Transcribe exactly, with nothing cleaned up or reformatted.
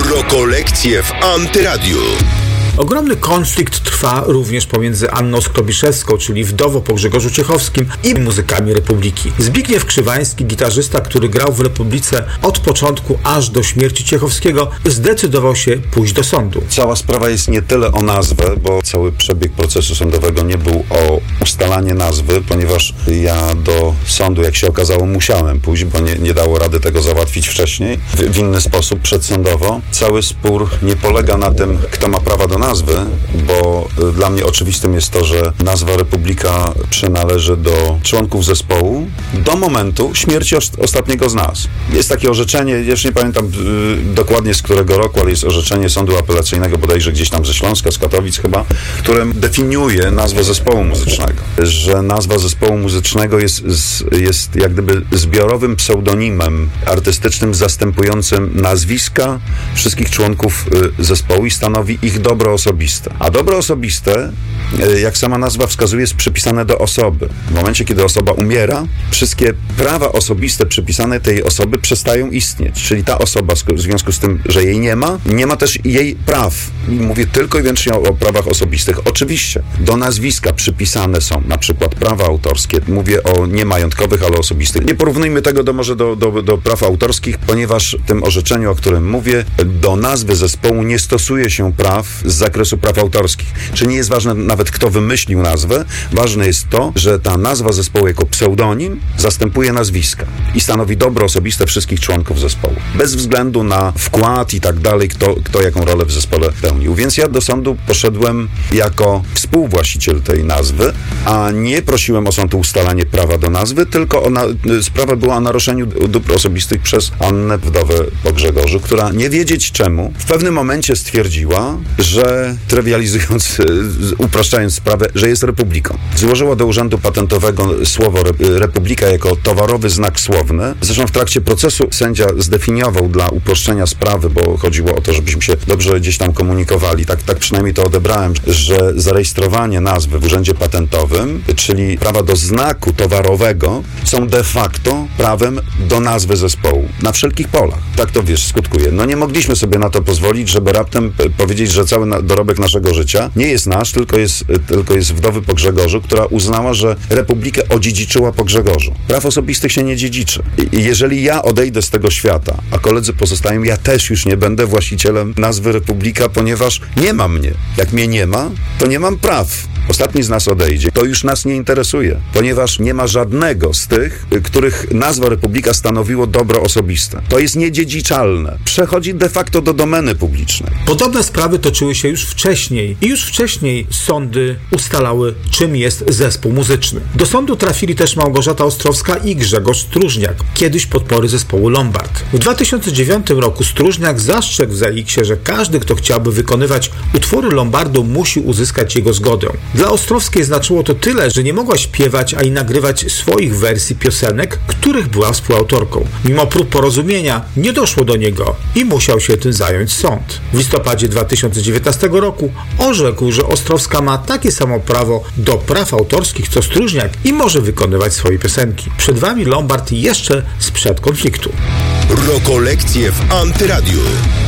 Rokolekcje w Antyradiu. Ogromny konflikt trwa również pomiędzy Anną Skrobiszewską, czyli wdową po Grzegorzu Ciechowskim, i muzykami Republiki. Zbigniew Krzywański, gitarzysta, który grał w Republice od początku aż do śmierci Ciechowskiego, zdecydował się pójść do sądu. Cała sprawa jest nie tyle o nazwę, bo cały przebieg procesu sądowego nie był o ustalanie nazwy, ponieważ ja do sądu, jak się okazało, musiałem pójść, bo nie, nie dało rady tego załatwić wcześniej, w, w inny sposób, przedsądowo. Cały spór nie polega na tym, kto ma prawa do nazwy, bo dla mnie oczywistym jest to, że nazwa Republika przynależy do członków zespołu do momentu śmierci os- ostatniego z nas. Jest takie orzeczenie, jeszcze nie pamiętam y, dokładnie z którego roku, ale jest orzeczenie Sądu Apelacyjnego, bodajże gdzieś tam ze Śląska, z Katowic chyba, które definiuje nazwę zespołu muzycznego. Że nazwa zespołu muzycznego jest, z, jest jak gdyby zbiorowym pseudonimem artystycznym zastępującym nazwiska wszystkich członków y, zespołu i stanowi ich dobro osobiste. A dobro osobiste, jak sama nazwa wskazuje, jest przypisane do osoby. W momencie, kiedy osoba umiera, wszystkie prawa osobiste przypisane tej osoby przestają istnieć. Czyli ta osoba, w związku z tym, że jej nie ma, nie ma też jej praw. I mówię tylko i wyłącznie o, o prawach osobistych. Oczywiście do nazwiska przypisane są na przykład prawa autorskie. Mówię o nie majątkowych, ale osobistych. Nie porównujmy tego do, może do, do, do praw autorskich, ponieważ w tym orzeczeniu, o którym mówię, do nazwy zespołu nie stosuje się praw z zakresu praw autorskich. Czyli nie jest ważne nawet, kto wymyślił nazwę. Ważne jest to, że ta nazwa zespołu jako pseudonim zastępuje nazwiska i stanowi dobro osobiste wszystkich członków zespołu. Bez względu na wkład i tak dalej, kto, kto jaką rolę w zespole pełnił. Więc ja do sądu poszedłem jako współwłaściciel tej nazwy, a nie prosiłem o sąd o ustalanie prawa do nazwy, tylko o na, sprawa była o naruszeniu dóbr osobistych przez Annę, wdowę po Grzegorzu, która nie wiedzieć czemu w pewnym momencie stwierdziła, że trywializując, upraszczając sprawę, że jest republiką. Złożyła do Urzędu Patentowego słowo republika jako towarowy znak słowny. Zresztą w trakcie procesu sędzia zdefiniował dla uproszczenia sprawy, bo chodziło o to, żebyśmy się dobrze gdzieś tam komunikowali. Tak, tak przynajmniej to odebrałem, że zarejestrowanie nazwy w Urzędzie Patentowym, czyli prawa do znaku towarowego, są de facto prawem do nazwy zespołu. Na wszelkich polach. Tak to, wiesz, skutkuje. No nie mogliśmy sobie na to pozwolić, żeby raptem powiedzieć, że cały na, dorobek naszego życia nie jest nasz, tylko jest, tylko jest wdowy po Grzegorzu, która uznała, że Republikę odziedziczyła po Grzegorzu. Praw osobistych się nie dziedziczy. I jeżeli ja odejdę z tego świata, a koledzy pozostają, ja też już nie będę właścicielem nazwy Republika, ponieważ nie ma mnie. Jak mnie nie ma, to nie mam praw. Ostatni z nas odejdzie. To już nas nie interesuje, ponieważ nie ma żadnego z tych, których nazwa Republika stanowiło dobro osobiste. To jest niedziedziczalne. Przechodzi de facto do domeny publicznej. Podobne sprawy toczyły się już wcześniej i już wcześniej sądy ustalały, czym jest zespół muzyczny. Do sądu trafili też Małgorzata Ostrowska i Grzegorz Stróżniak, kiedyś podpory zespołu Lombard. W dwa tysiące dziewiątym roku Stróżniak zastrzegł w Zaiksie, że każdy, kto chciałby wykonywać utwory Lombardu, musi uzyskać jego zgodę. Dla Ostrowskiej znaczyło to tyle, że nie mogła śpiewać ani nagrywać swoich wersji piosenek, których była współautorką. Mimo prób porozumienia nie doszło do niego i musiał się tym zająć sąd. W listopadzie dwa tysiące dziewiętnastego roku orzekł, że Ostrowska ma takie samo prawo do praw autorskich co Stróżniak i może wykonywać swoje piosenki. Przed wami Lombard jeszcze sprzed konfliktu. Rokolekcje w Antyradiu.